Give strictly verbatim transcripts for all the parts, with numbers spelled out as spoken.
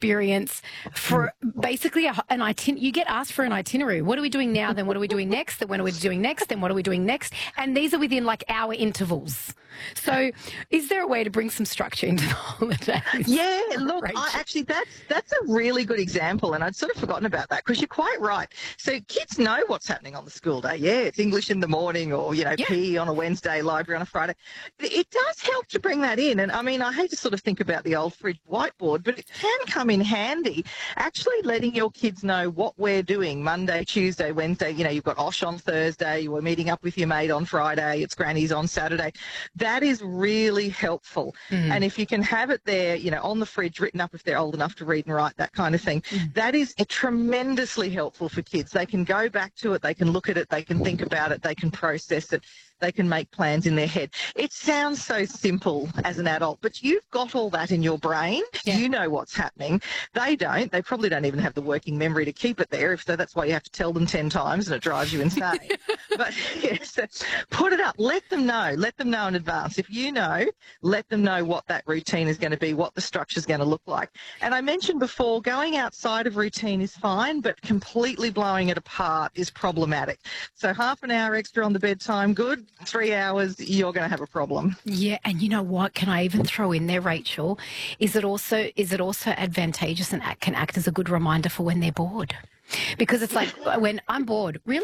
experience for basically a, an itinerary. You get asked for an itinerary. What are we doing now? Then what are we doing next? Then what are we doing next? Then what are we doing next? And these are within like hour intervals. So is there a way to bring some structure into the holidays? Yeah, look, Rachel? I actually, that's that's a really good example, and I'd sort of forgotten about that because you're quite right. So kids know what's happening on the school day. Yeah, it's English in the morning or, you know, Yeah. P E on a Wednesday, library on a Friday. It does help to bring that in. And, I mean, I hate to sort of think about the old fridge whiteboard, but it can come in handy actually letting your kids know what we're doing Monday, Tuesday, Wednesday. You know, you've got Osh on Thursday, you were meeting up with your mate on Friday, it's Granny's on Saturday. That is really helpful. Mm. And if you can have it there, you know, on the fridge, written up if they're old enough to read and write, that kind of thing, Mm. that is tremendously helpful for kids. They can go back to it, they can look at it, they can think about it, they can process it. They can make plans in their head. It sounds so simple as an adult, but you've got all that in your brain. Yeah. You know what's happening. They don't. They probably don't even have the working memory to keep it there. If so, that's why you have to tell them ten times and it drives you insane. But yes, put it up. Let them know. Let them know in advance. If you know, let them know what that routine is going to be, what the structure is going to look like. And I mentioned before, going outside of routine is fine, but completely blowing it apart is problematic. So half an hour extra on the bedtime, good. Three hours, you're going to have a problem. Yeah, and you know what? Can I even throw in there, Rachel? Is it also is it also advantageous and act, can act as a good reminder for when they're bored? Because it's like when I'm bored, really?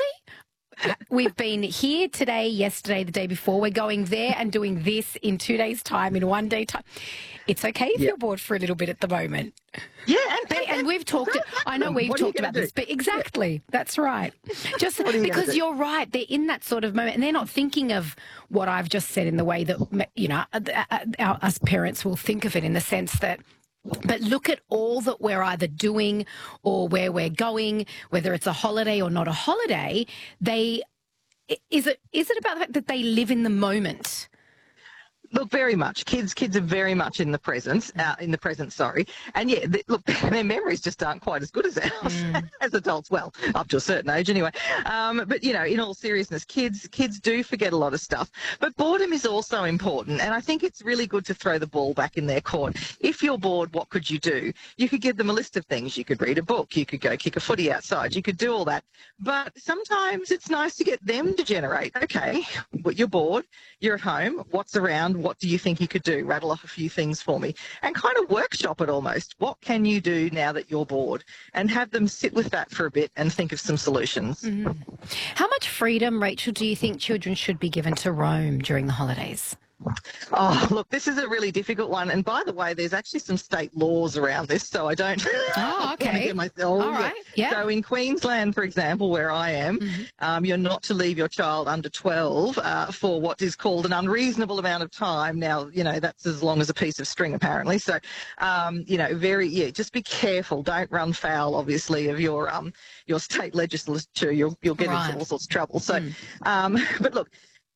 We've been here today, yesterday, the day before. We're going there and doing this in two days' time, in one day time. It's okay if Yeah. you're bored for a little bit at the moment. Yeah, and, But, and we've talked, I know we've What are you talked gonna about do? this, but exactly, that's right. Just What are you gonna because do? you're right, they're in that sort of moment and they're not thinking of what I've just said in the way that, you know, our, us parents will think of it in the sense that, but look at all that we're either doing or where we're going, whether it's a holiday or not a holiday. They, is it, is it about the fact that they live in the moment? Look, very much. Kids, kids are very much in the present. Uh, in the present, sorry. And yeah, they, look, their memories just aren't quite as good as ours Mm. as adults. Well, up to a certain age, anyway. Um, but you know, in all seriousness, kids, kids do forget a lot of stuff. But boredom is also important, and I think it's really good to throw the ball back in their court. If you're bored, what could you do? You could give them a list of things. You could read a book. You could go kick a footy outside. You could do all that. But sometimes it's nice to get them to generate. Okay, well, you're bored. You're at home. What's around? What do you think you could do? Rattle off a few things for me and kind of workshop it almost. What can you do now that you're bored? And have them sit with that for a bit and think of some solutions. Mm. How much freedom, Rachel, do you think children should be given to roam during the holidays? Oh, look, this is a really difficult one. And by the way, there's actually some state laws around this, so I don't Oh, want to okay. get myself. All right, yeah. So in Queensland, for example, where I am, Mm-hmm. um, you're not to leave your child under twelve uh, for what is called an unreasonable amount of time. Now, you know, that's as long as a piece of string, apparently. So, um, you know, very, yeah, just be careful. Don't run foul, obviously, of your um, your state legislature. You'll, you'll get Right. into all sorts of trouble. So, Mm. um, but look,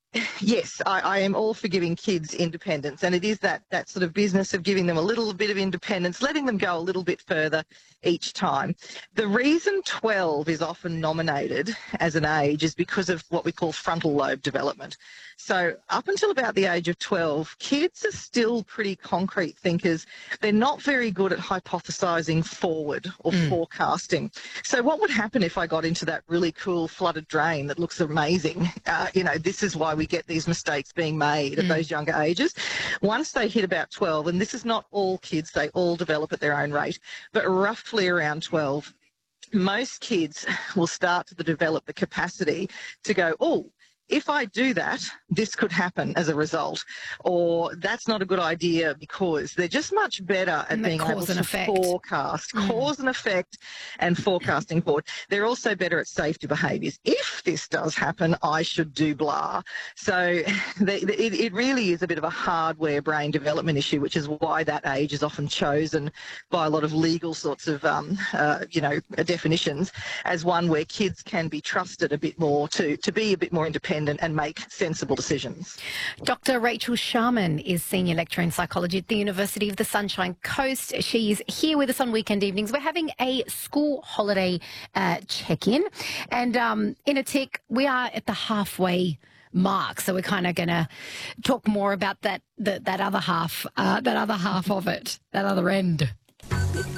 yes, I, I am all for giving kids independence, and it is that, that sort of business of giving them a little bit of independence, letting them go a little bit further each time. The reason twelve is often nominated as an age is because of what we call frontal lobe development. So up until about the age of twelve, kids are still pretty concrete thinkers. They're not very good at hypothesising forward or Mm. forecasting. So what would happen if I got into that really cool flooded drain that looks amazing? Uh, you know, this is why we get these mistakes being made at Mm. those younger ages. Once they hit about twelve, and this is not all kids, they all develop at their own rate, but roughly around twelve, most kids will start to develop the capacity to go, oh, if I do that, this could happen as a result, or that's not a good idea because they're just much better at And that being able cause and to effect. forecast, Mm. cause and effect and forecasting forward. They're also better at safety behaviours. If this does happen, I should do blah. So they, it, it really is a bit of a hardware brain development issue, which is why that age is often chosen by a lot of legal sorts of, um, uh, you know, definitions as one where kids can be trusted a bit more to, to be a bit more independent and make sensible decisions. Doctor Rachel Sharman is Senior Lecturer in Psychology at the University of the Sunshine Coast. She's here with us on weekend evenings. We're having a school holiday uh, check-in. And um, in a tick, we are at the halfway mark. So we're kind of going to talk more about that, that, that other half, uh, that other half of it, that other end.